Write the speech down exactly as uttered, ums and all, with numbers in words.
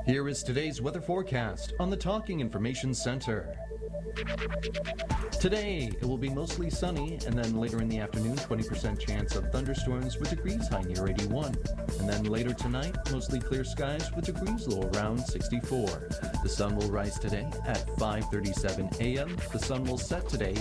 Here is today's weather forecast on the Talking Information Center. Today, it will be mostly sunny, and then later in the afternoon, twenty percent chance of thunderstorms with degrees high near eighty-one. And then later tonight, mostly clear skies with degrees low around sixty-four. The sun will rise today at five thirty-seven a m The sun will set today